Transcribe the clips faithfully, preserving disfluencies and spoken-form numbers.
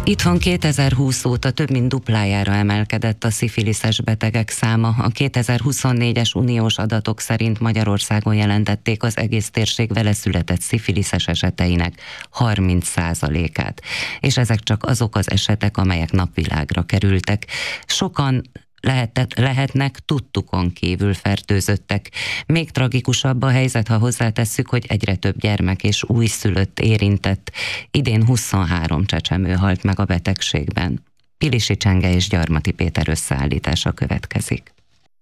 Itthon kétezer-húsz óta több mint duplájára emelkedett a szifiliszes betegek száma. A kétezer-huszonnégyes uniós adatok szerint Magyarországon jelentették az egész térség vele született szifiliszes eseteinek harminc százalékát. És ezek csak azok az esetek, amelyek napvilágra kerültek. Sokan Lehetett, lehetnek tudtukon kívül fertőzöttek. Még tragikusabb a helyzet, ha hozzátesszük, hogy egyre több gyermek és újszülött érintett. Idén huszonhárom csecsemő halt meg a betegségben. Pilisi Csenge és Gyarmati Péter összeállítása következik.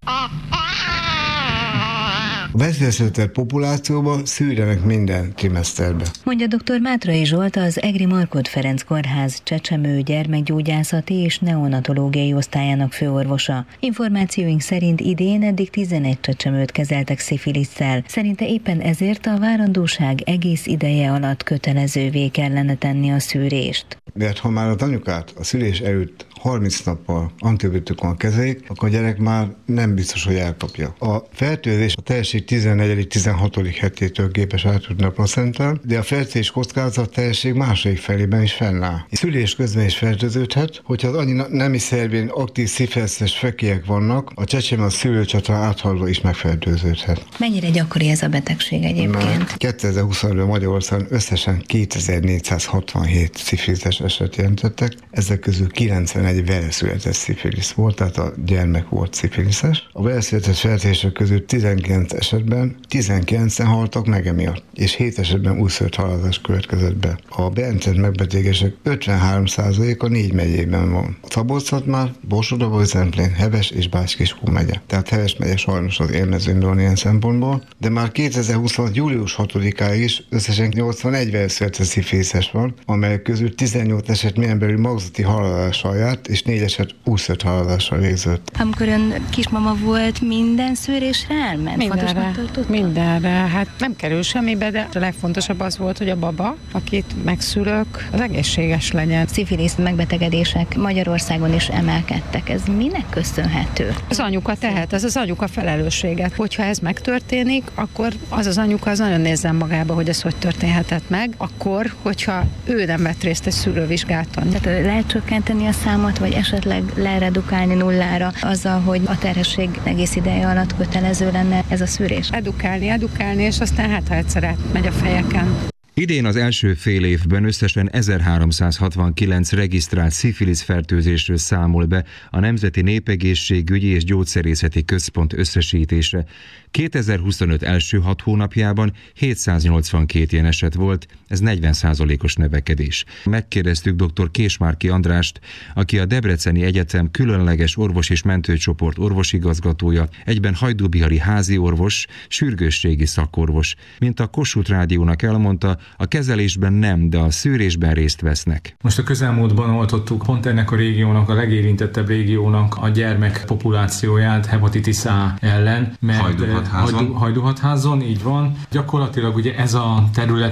A veszélyeztetett populációban szűrjenek minden trimeszterbe. Mondja dr. Mátrai Zsolt, az Egri Markhot Ferenc Kórház csecsemő gyermekgyógyászati és neonatológiai osztályának főorvosa. Információink szerint idén eddig tizenegy csecsemőt kezeltek szifilisszel. Szerinte éppen ezért a várandóság egész ideje alatt kötelezővé kellene tenni a szűrést. Mert ha már az anyukát a szülés előtt harminc nappal antibiotikummal kezelik, akkor a gyerek már nem biztos, hogy elkapja. A fertőzés a teljeség tizennegyedik-tizenhatodik hetétől képes átjutni a placentán, de a fertőzés kockázat teljeség második felében is fennáll. A szülés közben is fertőződhet, hogyha az anyi nemi szervén aktív szifiliszes fekélyek vannak, a csecsemő a szülőcsatornán áthaladva is megfertőződhet. Mennyire gyakori ez a betegség egyébként? kétezer-huszonötben Magyarországon összesen kétezer-négyszázhatvanhét szifiliszes eset jelentettek, ezek közül kilencvenegy vele született szifilisz volt, tehát a gyermek volt szifiliszes. A vele született fertőzések közül tizenkilenc esetben tizenkilencen haltak meg emiatt, és hét esetben újszülött halálozás következett be. A bejelentett megbetegedések ötvenhárom százaléka négy megyében van. Szabolcs-Szatmár, Borsod-Abaúj-Zemplén, Heves és Bács-Kiskun megye. Tehát Heves megye sajnos az élmezőnyben ilyen szempontból, de már kétezer-huszonhat. július hatodikáig is összesen nyolcvanegy vele született szifiliszes van, amelyek közül tizennyolc eset milyen belül magzati haladással járt, és négy eset úszött haladással végzett. Amikor ön kismama volt, minden szűrésre elment? Mindenre, mindenre. Hát nem kerül semmibe, de a legfontosabb az volt, hogy a baba, akit megszülök, az egészséges legyen. Szifilisz megbetegedések Magyarországon is emelkedtek. Ez minek köszönhető? Az anyuka tehet, ez az anyuka felelőssége. Hogyha ez megtörténik, akkor az az anyuka az nagyon nézzen magába, hogy ez hogy történhetett meg, akkor, hogyha ő nem vett részt egy szülővizsgálaton. Tehát lehet csökkenteni a számot, vagy esetleg leredukálni nullára azzal, hogy a terhesség egész ideje alatt kötelező lenne ez a szűrés? Edukálni, edukálni, és aztán hát, ha egyszer átmegy a fejeken. Idén az első fél évben összesen ezerháromszázhatvankilenc regisztrált szifilisz fertőzésről számol be a Nemzeti Népegészségügyi és Gyógyszerészeti Központ összesítése. kétezer-huszonöt első hat hónapjában hétszáznyolcvankét ilyen eset volt, ez negyven százalékos növekedés. Megkérdeztük dr. Késmárki Andrást, aki a Debreceni Egyetem különleges orvos és mentőcsoport orvosigazgatója, egyben hajdúbihari házi orvos, sürgősségi szakorvos. Mint a Kossuth Rádiónak elmondta, a kezelésben nem, de a szűrésben részt vesznek. Most a közelmúltban oltottuk pont ennek a régiónak, a legérintettebb régiónak a gyermek populációját hepatitis A ellen, mert Hajdúhatházon. Hajdúhatházon, így van. Gyakorlatilag ugye ez a terület